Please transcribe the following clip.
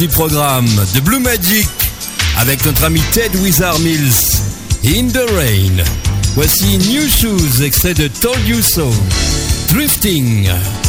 Du programme de Blue Magic avec notre ami Ted Wizard Mills, In the Rain. Voici New Shoes, extrait de Told You So, Drifting.